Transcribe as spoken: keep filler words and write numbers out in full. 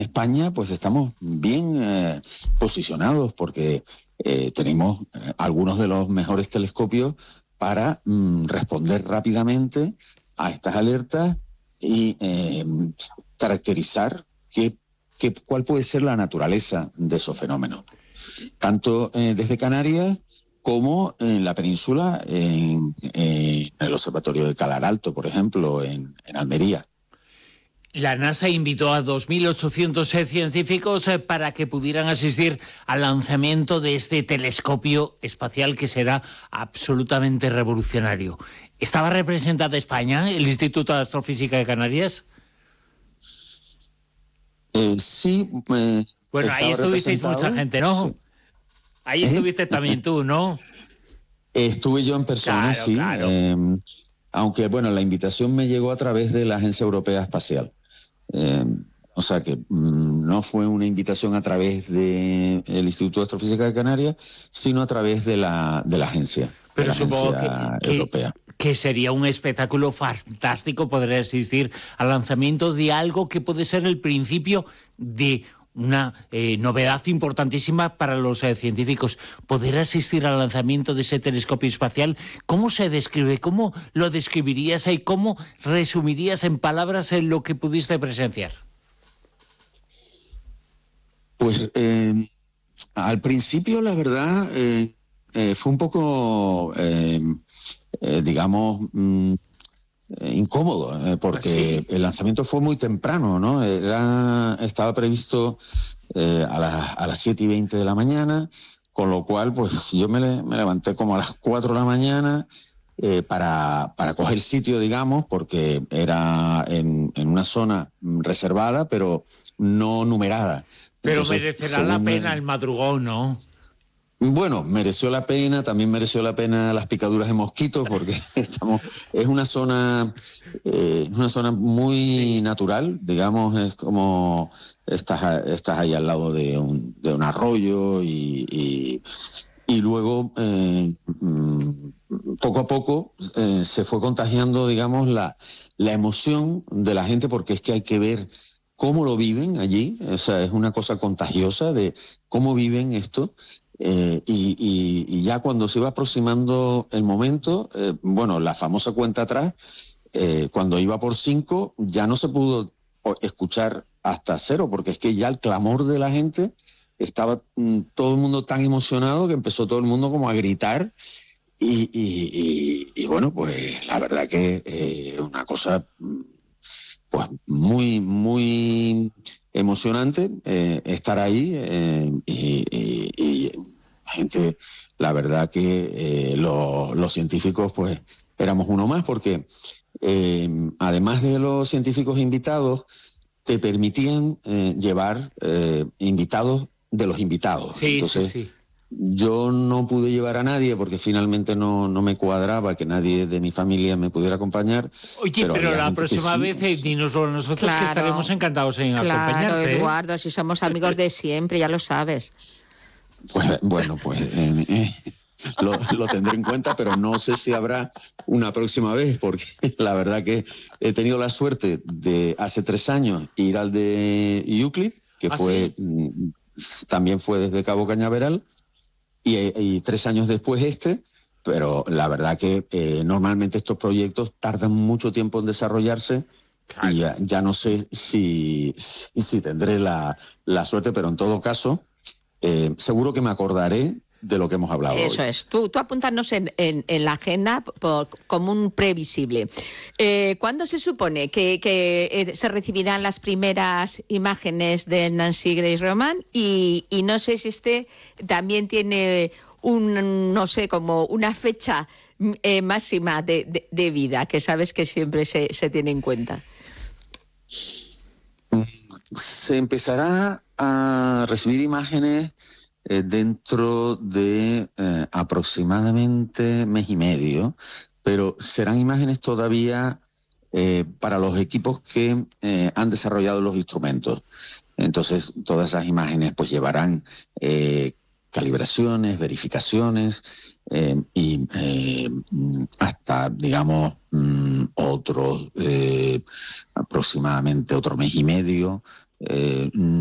España pues estamos bien eh, posicionados porque eh, tenemos eh, algunos de los mejores telescopios para mm, responder rápidamente a estas alertas y eh, caracterizar qué, qué, cuál puede ser la naturaleza de esos fenómenos. Tanto eh, desde Canarias como en la península, en, en el Observatorio de Calar Alto, por ejemplo, en, en Almería. La NASA invitó a dos mil ochocientos científicos para que pudieran asistir al lanzamiento de este telescopio espacial que será absolutamente revolucionario. ¿Estaba representada España, el Instituto de Astrofísica de Canarias? Eh, sí. Eh, bueno, ahí estuvisteis mucha gente, ¿no? Sí. Ahí estuviste ¿Eh? también tú, ¿no? Estuve yo en persona, claro, sí. Claro. Eh, aunque, bueno, la invitación me llegó a través de la Agencia Europea Espacial. Eh, o sea que mmm, no fue una invitación a través del Instituto de Astrofísica de Canarias, sino a través de la, de la agencia, Pero de la supongo agencia que, europea. Que, que sería un espectáculo fantástico poder asistir al lanzamiento de algo que puede ser el principio de una eh, novedad importantísima para los eh, científicos, poder asistir al lanzamiento de ese telescopio espacial. ¿Cómo se describe? ¿Cómo lo describirías y cómo resumirías en palabras en lo que pudiste presenciar? Pues eh, al principio, la verdad, eh, eh, fue un poco, eh, eh, digamos, mm, Eh, incómodo, eh, porque ¿Ah, sí? el lanzamiento fue muy temprano, ¿no? Era, estaba previsto eh, a, la, a las siete y veinte de la mañana, con lo cual, pues yo me, le, me levanté como a las cuatro de la mañana eh, para, para coger sitio, digamos, porque era en, en una zona reservada, pero no numerada. Pero entonces, merecerá la pena el madrugón, ¿no? Bueno, mereció la pena, también mereció la pena las picaduras de mosquitos, porque estamos, es una zona, eh, una zona muy sí. natural, digamos, es como estás, estás ahí al lado de un, de un arroyo y, y, y luego eh, poco a poco eh, se fue contagiando, digamos, la, la emoción de la gente, porque es que hay que ver cómo lo viven allí, o sea, es una cosa contagiosa de cómo viven esto. Eh, y, y, y ya cuando se iba aproximando el momento, eh, bueno, la famosa cuenta atrás, eh, cuando iba por cinco, ya no se pudo escuchar hasta cero, porque es que ya el clamor de la gente estaba mm, todo el mundo tan emocionado que empezó todo el mundo como a gritar. Y, y, y, y bueno, pues la verdad que es eh, una cosa pues muy, muy emocionante eh, estar ahí eh, y, y, y gente, la verdad que eh, lo, los científicos pues éramos uno más, porque eh, además de los científicos invitados te permitían eh, llevar eh, invitados de los invitados. Sí, entonces sí, sí. Yo no pude llevar a nadie porque finalmente no, no me cuadraba que nadie de mi familia me pudiera acompañar. Oye, pero, pero la próxima sí, vez, sí. dinoslo nosotros claro, que estaremos encantados en claro, acompañarte. Claro, Eduardo, ¿eh? Si somos amigos de siempre, ya lo sabes. Pues bueno, pues eh, eh, lo, lo tendré en cuenta, pero no sé si habrá una próxima vez, porque la verdad que he tenido la suerte de hace tres años ir al de Euclid, que ¿Ah, fue sí? también fue desde Cabo Cañaveral. Y, y tres años después este, pero la verdad que eh, normalmente estos proyectos tardan mucho tiempo en desarrollarse. Claro. Y ya, ya no sé si, si, si tendré la, la suerte, pero en todo caso, eh, seguro que me acordaré de lo que hemos hablado Eso hoy. es, tú, tú apúntanos en, en, en la agenda por, como un previsible. Eh, ¿Cuándo se supone que, que eh, se recibirán las primeras imágenes del Nancy Grace Roman? Y, y no sé si este también tiene un, no sé, como una fecha eh, máxima de, de, de vida, que sabes que siempre se, se tiene en cuenta. Se empezará a recibir imágenes Eh, dentro de eh, aproximadamente mes y medio, pero serán imágenes todavía eh, para los equipos que eh, han desarrollado los instrumentos. Entonces, todas esas imágenes pues llevarán eh, calibraciones, verificaciones eh, y eh, hasta, digamos, mm, otros, eh, aproximadamente otro mes y medio, eh,